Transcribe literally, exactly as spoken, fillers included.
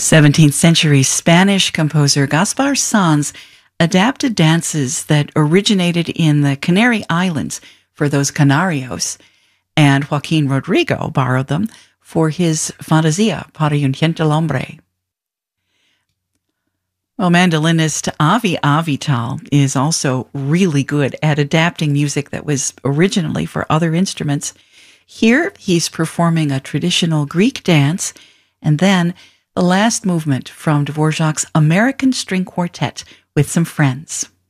seventeenth century Spanish composer Gaspar Sanz adapted dances that originated in the Canary Islands for those Canarios, and Joaquin Rodrigo borrowed them for his Fantasia para un gentilhombre. Well, mandolinist Avi Avital is also really good at adapting music that was originally for other instruments. Here, he's performing a traditional Greek dance, and then the last movement from Dvorak's American String Quartet with some friends.